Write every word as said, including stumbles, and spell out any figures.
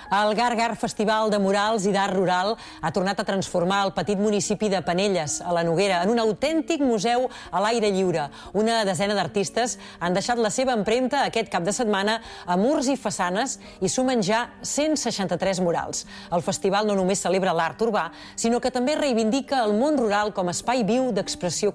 El Gar-Gar Festival de Murals i d'Art Rural ha tornat a transformar el petit municipi de Penelles, a la Noguera, en un autèntic museu a l'aire lliure. Una desena d'artistes han deixat la seva empremta aquest cap de setmana a murs i façanes i sumen ja cent seixanta-tres murals. El festival no només celebra l'art urbà, sinó que també reivindica el món rural com a espai viu d'expressió